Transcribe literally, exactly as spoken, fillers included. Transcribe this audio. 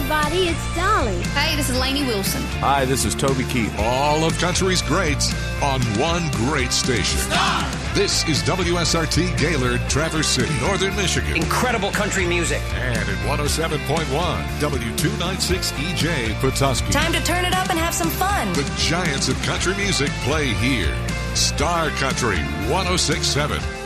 everybody, it's Dolly. Hey, this is Lainey Wilson. Hi, this is Toby Keith. All of country's greats on one great station. Star! This is W S R T Gaylord, Traverse City, Northern Michigan. Incredible country music. And at one oh seven point one, W two ninety-six E J, Petoskey. Time to turn it up and have some fun. The giants of country music play here. Star Country one oh six point seven.